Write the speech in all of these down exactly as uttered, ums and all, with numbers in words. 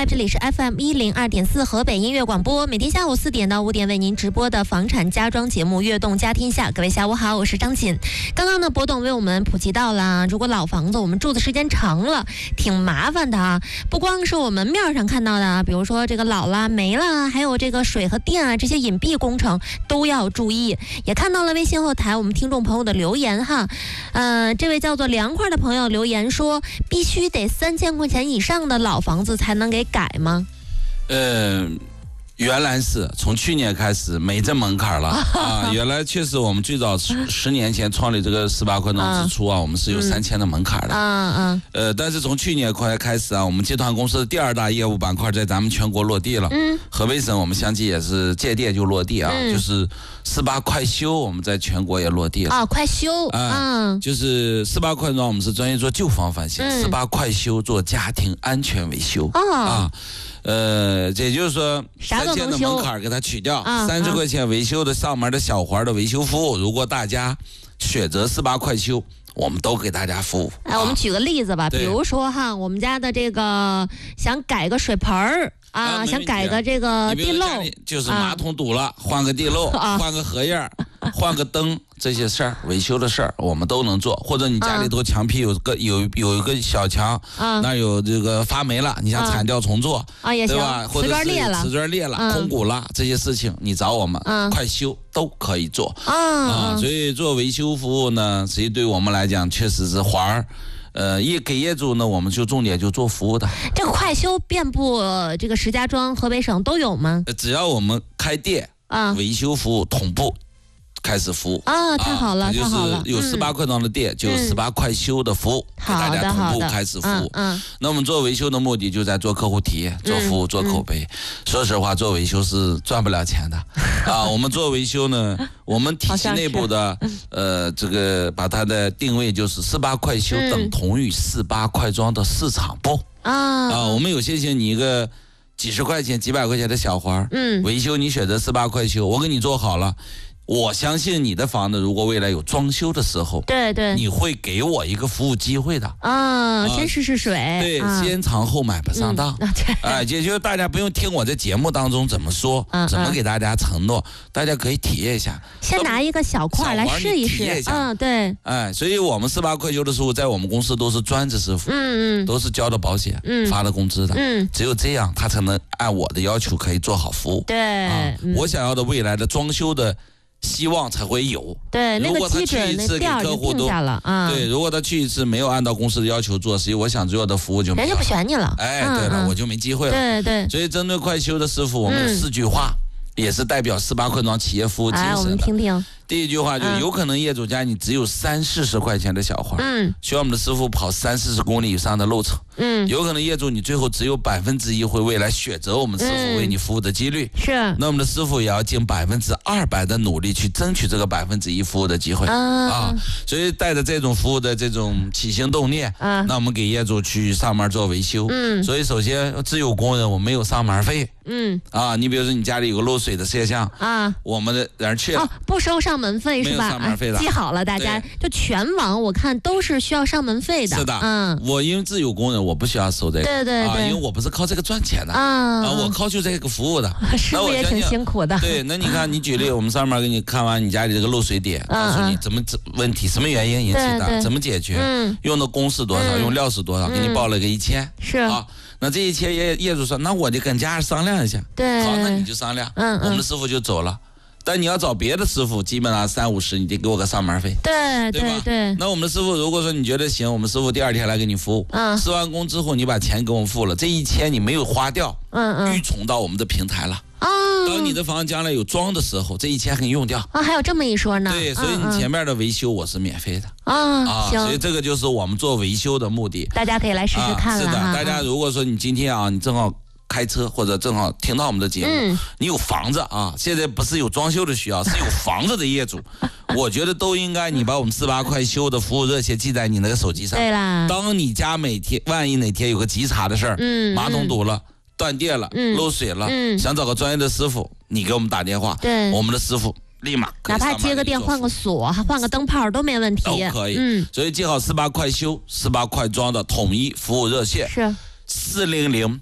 这里是 F M 一零二点四河北音乐广播，每天下午四点到五点为您直播的房产家装节目《悦动家天下》。各位下午好，我是张锦。刚刚呢，博董为我们普及到了，如果老房子我们住的时间长了，挺麻烦的啊。不光是我们面上看到的啊，比如说这个老啦、没啦，还有这个水和电啊这些隐蔽工程都要注意。也看到了微信后台我们听众朋友的留言哈，呃，这位叫做凉快的朋友留言说，必须得三千块钱以上的老房子才能给改吗？ 呃，原来是从去年开始没这门槛了啊！原来确实我们最早十年前创立这个十八块装之初啊，我们是有三千的门槛的。嗯嗯。呃，但是从去年快开始啊，我们集团公司的第二大业务板块在咱们全国落地了。嗯。河北省我们相继也是借电就落地啊，嗯、就是十八快修我们在全国也落地了。 啊，快修。 嗯。嗯就是十八快装我们是专业做旧房翻新，十八、嗯、快修做家庭安全维修。哦。啊。呃，也就是说，三千的门槛给它取掉，三十块钱维修的上门的小环的维修服务，如果大家选择十八快修，我们都给大家服务。 哎、啊，我们举个例子吧，比如说哈，我们家的这个想改个水盆儿啊，啊想改个这个地漏， 就是马桶堵了，啊、换个地漏，啊、换个合页，换个灯。这些事儿维修的事儿我们都能做，或者你家里头墙皮有个有有一个小墙，嗯、那有这个发霉了，你想铲掉重做啊也行， 对吧？或者是瓷砖裂了、嗯、空鼓了，这些事情你找我们，嗯、快修都可以做、嗯、啊。所以做维修服务呢，实际对我们来讲确实是环儿。呃，业给业主呢，我们就重点就做服务的。 这个快修遍布这个石家庄、河北省都有吗？ 只要我们开店啊，维修服务同步。开始服务啊，太好了， 太好了！就是有十八块装的店，嗯、就有十八快修的服务，嗯、给大家同步开始服务。嗯，嗯那我们做维修的目的就在做客户体验、做服务、做口碑。嗯、说实话，做维修是赚不了钱的啊。我们做维修呢，我们体系内部的呃，这个把它的定位就是十八快修等同于十八快装的市场部啊啊。我们有些钱你一个几十块钱、几百块钱的小环，嗯，维修你选择十八快修，我给你做好了。我相信你的房子如果未来有装修的时候， 对对， 你会给我一个服务机会的啊、呃，先试试水， 对，啊、先尝后买不上当，哎、嗯呃，也就是大家不用听我在节目当中怎么说，嗯、怎么给大家承诺，嗯、大家可以体验一下， 先拿一个小块来试一试， 一嗯，对， 哎，所以我们十八快修的时候，在我们公司都是专职师傅，嗯嗯，都是交的保险，嗯，发了工资的，嗯，只有这样他才能按我的要求可以做好服务， 对，啊嗯、我想要的未来的装修的。希望才会有。 对， 如果他去一次给客户都， 嗯、 对，如果他去一次没有按照公司的要求做，实际我想做的服务就没有， 人家不选你了。 哎，对了，嗯、我就没机会了。 对对。 所以针对快修的师傅，我们有四句话，嗯、也是代表十八块装企业服务精神的。 哎，我们听听。 第一句话就有可能业主家你只有三四十块钱的小花，嗯，需要我们的师傅跑三四十公里以上的路程，嗯，有可能业主你最后只有百分之一会未来选择我们师傅为你服务的几率， 嗯、是， 那我们的师傅也要尽百分之二百的努力去争取这个百分之一服务的机会、嗯、啊，所以带着这种服务的这种起心动念，嗯，那我们给业主去上门做维修，嗯，所以首先自有工人我没有上门费，嗯，啊，你比如说你家里有个漏水的摄像啊，我们的人去了、哦、 不收上门费是吧？ 上门费的、 啊、记好了，大家就全网我看都是需要上门费的。 是的，嗯，我因为自有工人，我不需要收这个， 对对对， 啊，因为我不是靠这个赚钱的啊，啊我靠就这个服务的， 师傅也挺辛苦的。 对，那你看，你举例，我们上面给你看完你家里这个漏水点，告诉你怎么问题，什么原因引起的，怎么解决，嗯，用的工是多少，嗯、用料是多少，给你报了个一千， 是啊。那这一千业业主说，那我就跟家人商量一下， 对， 好，那你就商量，嗯，我们的师傅就走了。但你要找别的师傅，基本上三五十，你得给我个上门费， 对对吧？ 对。 那我们的师傅如果说你觉得行，我们师傅第二天来给你服务，嗯，施完工之后你把钱给我们付了，这一千你没有花掉，嗯嗯，预存到我们的平台了。啊、哦，当你的房将来有装的时候，这一千可以用掉啊，还有这么一说呢？ 对，所以你前面的维修我是免费的啊、嗯、啊， 所以这个就是我们做维修的目的， 大家可以来试试看了、 啊、是的， 大家如果说你今天啊，你正好开车或者正好听到我们的节目、嗯、你有房子啊，现在不是有装修的需要，是有房子的业主我觉得都应该你把我们四八快修的服务热线记在你那个手机上， 对啦， 当你家每天万一哪天有个急茬的事儿、嗯、马桶堵了、断电了、嗯、漏水了、嗯、想找个专业的师傅，你给我们打电话，对，我们的师傅立马哪怕接个电换个锁换个灯泡都没问题， 都可以。嗯，所以记好四八快修四八快装的统一服务热线是四零零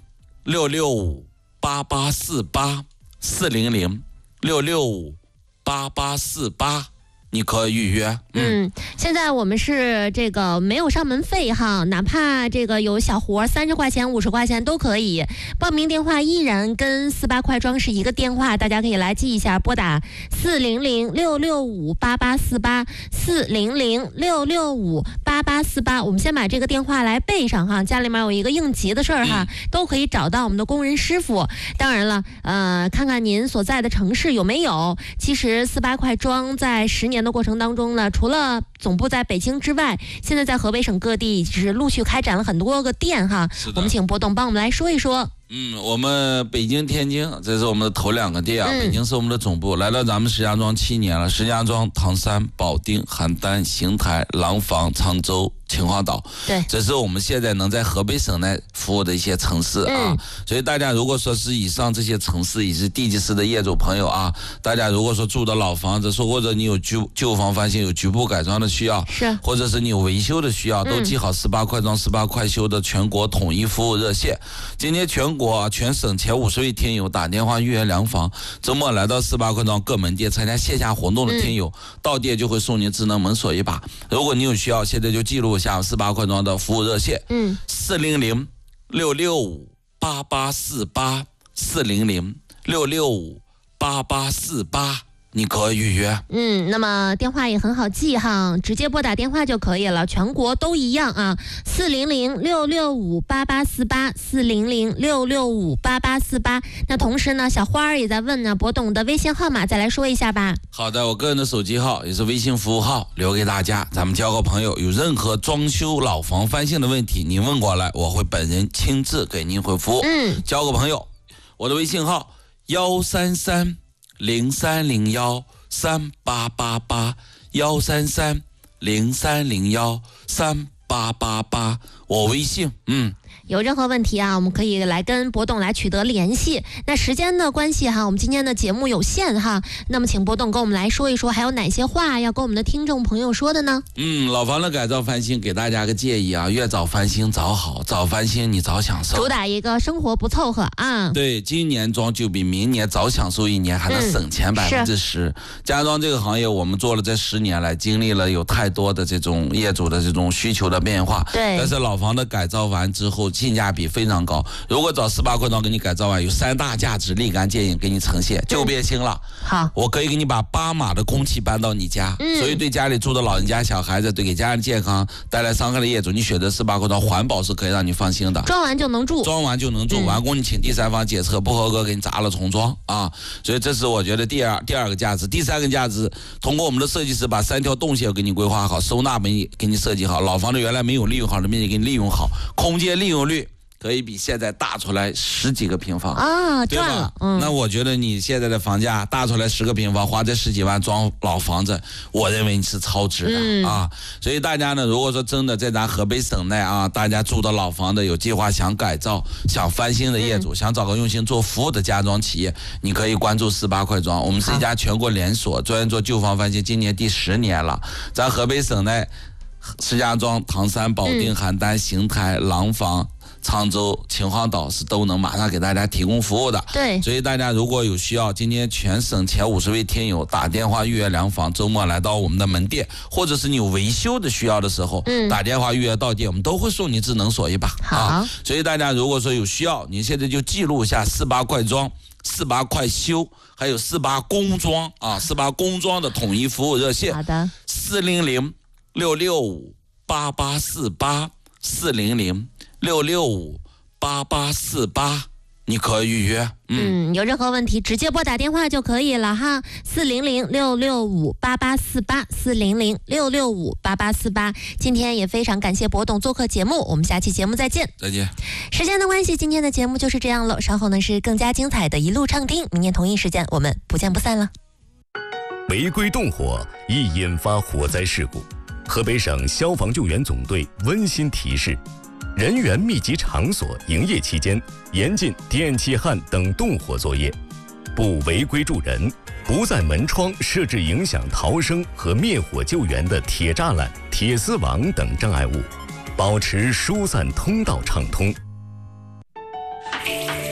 六六五八八四八四零零六六五八八四八。你可以预约。 嗯, 嗯，现在我们是这个没有上门费哈，哪怕这个有小活，三十块钱、五十块钱都可以。报名电话依然跟四八快装是一个电话，大家可以来记一下，拨打四零零六六五八八四八四零零六六五八八四八。我们先把这个电话来背上哈，家里面有一个应急的事儿哈、嗯，都可以找到我们的工人师傅。当然了，呃，看看您所在的城市有没有。其实四八快装在十年的过程当中呢，除了总部在北京之外，现在在河北省各地是陆续开展了很多个店哈。我们请波董帮我们来说一说。 嗯，我们北京、天津，这是我们的头两个店啊。嗯、北京是我们的总部，来到咱们石家庄七年了。石家庄、唐山、保定、邯郸、邢台、廊坊、常州、秦皇岛， 对， 这是我们现在能在河北省内服务的一些城市啊。嗯、所以大家如果说是以上这些城市以及地级市的业主朋友啊，大家如果说住的老房子，说或者你有旧旧房翻新、有局部改装的需要， 是， 或者是你有维修的需要，都记好四八快装、四八快修的全国统一服务热线。今天全国、啊、全省前五十位听友打电话预约量房，周末来到四八快装各门店参加线下活动的听友，嗯、到店就会送您智能门锁一把。如果你有需要，现在就记录一下四八快装的服务热线，嗯，四零零六六五八八四八四零零六六五八八四八。你可以预约。 嗯，那么电话也很好记哈，直接拨打电话就可以了，全国都一样啊，四零零六六五八八四八四零零六六五八八四八。那同时呢，小花儿也在问呢，博董的微信号码再来说一下吧。 好的，我个人的手机号也是微信服务号，留给大家，咱们交个朋友。有任何装修老房翻新的问题，您问过来，我会本人亲自给您回复。嗯，交个朋友，我的微信号幺三三。零三零幺三八八八幺三三零三零幺三八八八，我微信，嗯。 有任何问题啊，我们可以来跟博董来取得联系。那时间的关系哈，我们今天的节目有限哈，那么请博董跟我们来说一说，还有哪些话要跟我们的听众朋友说的呢？ 嗯，老房的改造翻新，给大家个建议啊，越早翻新早好，早翻新你早享受， 主打一个生活不凑合啊。 对，今年装就比明年早享受一年，还能省钱百分之十。家装这个行业，我们做了这十年来，经历了有太多的这种业主的这种需求的变化。 对， 但是老房的改造完之后，性价比非常高。如果找四八快装给你改造完，有三大价值立竿见影给你呈现，就变心了。 好， 我可以给你把八码的空气搬到你家，嗯、所以对家里住的老人家、小孩子，对给家人健康带来伤害的业主，你选择四八快装，环保是可以让你放心的。 装完就能住， 装完就能住，嗯、完工你请第三方检测不合格，给你砸了重装啊！所以这是我觉得第二第二个价值，第三个价值，通过我们的设计师把三条动线给你规划好，收纳给你给你设计好，老房子原来没有利用好的面积给你利用好，空间利用率可以比现在大出来十几个平方啊， 对吧？嗯，那我觉得你现在的房价大出来十个平方，花这十几万装老房子，我认为你是超值的、嗯、啊。所以大家呢，如果说真的在咱河北省内啊，大家住的老房子有计划想改造、想翻新的业主，嗯、想找个用心做服务的家装企业，你可以关注四八快装。我们是一家全国连锁，专业做旧房翻新，今年第十年了。咱河北省内，石家庄、唐山、保定、邯郸、邢台、廊坊、常州、秦皇岛是都能马上给大家提供服务的。 对， 所以大家如果有需要，今天全省前五十位听友打电话预约量房，周末来到我们的门店，或者是你有维修的需要的时候，嗯、打电话预约到店，我们都会送你智能锁一把。 好， 啊、所以大家如果说有需要，你现在就记录一下四八快装、四八快修，还有四八工装啊，四八工装的统一服务热线。 好的， 四零零六六五八八四八四零零六六五八八四八，你可以预约。 嗯, 嗯，有任何问题直接拨打电话就可以了哈，四零零六六五八八四八四零零六六五八八四八。今天也非常感谢博董做客节目，我们下期节目再见。 再见。 时间的关系，今天的节目就是这样了。稍后呢是更加精彩的一路畅听，明天同一时间我们不见不散了。 违规动火易引发火灾事故，河北省消防救援总队温馨提示：人员密集场所营业期间，严禁电气焊等动火作业，不违规助人，不在门窗设置影响逃生和灭火救援的铁栅栏、铁丝网等障碍物，保持疏散通道畅通。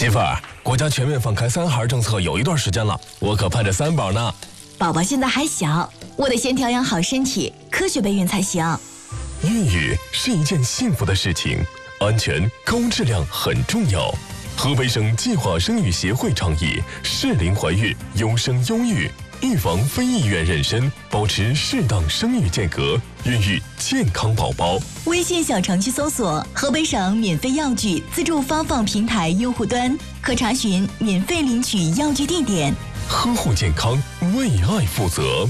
媳妇儿，国家全面放开三孩政策有一段时间了，我可盼着三宝呢。 宝宝现在还小，我得先调养好身体，科学备孕才行。 孕育是一件幸福的事情，安全高质量很重要。河北省计划生育协会倡议适龄怀孕，优生优育，预防非意愿妊娠，保持适当生育间隔，孕育健康宝宝。 微信小程序搜索河北省免费药具自助发放平台用户端，可查询免费领取药具地点。 呵护健康，为爱负责。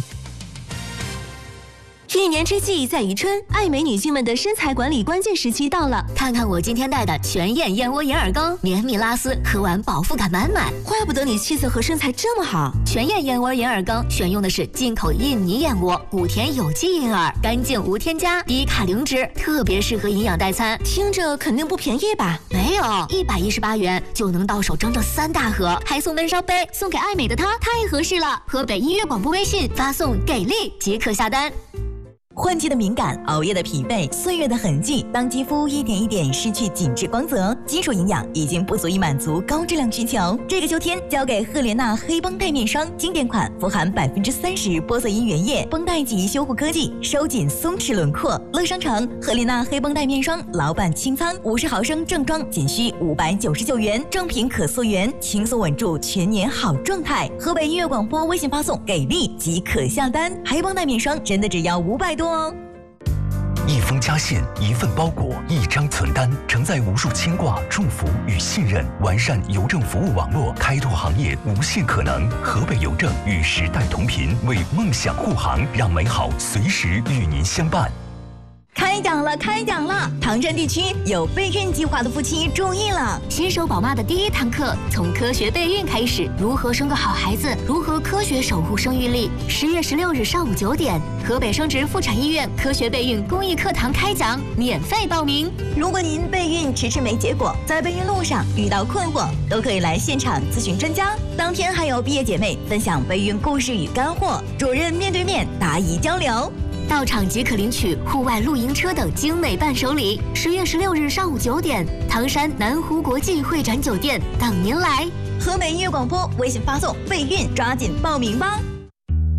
一年之计在于春，爱美女性们的身材管理关键时期到了。看看我今天带的全燕燕窝银耳羹，绵密拉丝，喝完饱腹感满满。怪不得你气色和身材这么好。全燕燕窝银耳羹选用的是进口印尼燕窝，古田有机银耳，干净无添加，低卡零脂，特别适合营养代餐。听着肯定不便宜吧？没有，一百一十八元就能到手整整三大盒，还送温烧杯，送给爱美的她，太合适了。河北音乐广播微信发送给力即可下单。 换季的敏感，熬夜的疲惫，岁月的痕迹，当肌肤一点一点失去紧致光泽，基础营养已经不足以满足高质量需求。这个秋天交给赫莲娜黑绷带面霜，经典款，富含百分之三十玻色因原液，绷带级修护科技，收紧松弛轮廓。乐商城赫莲娜黑绷带面霜老板清仓，五十毫升正装仅需五百九十九元，正品可溯源，轻松稳住全年好状态。河北音乐广播微信发送给力即可下单，黑绷带面霜真的只要五百多。 一封家信，一份包裹，一张存单，承载无数牵挂、祝福与信任。完善邮政服务网络，开拓行业无限可能。河北邮政与时代同频，为梦想护航，让美好随时与您相伴。 开讲了，开讲了！唐山地区有备孕计划的夫妻注意了， 新手宝妈的第一堂课从科学备孕开始，如何生个好孩子，如何科学守护生育力。十月十六日上午九点，河北生殖妇产医院科学备孕公益课堂开讲，免费报名。 如果您备孕迟迟没结果，在备孕路上遇到困惑，都可以来现场咨询专家。当天还有毕业姐妹分享备孕故事与干货，主任面对面答疑交流。 到场即可领取户外露营车等精美伴手礼。十月十六日上午九点，唐山南湖国际会展酒店等您来。 河北音乐广播微信发送备孕，抓紧报名吧。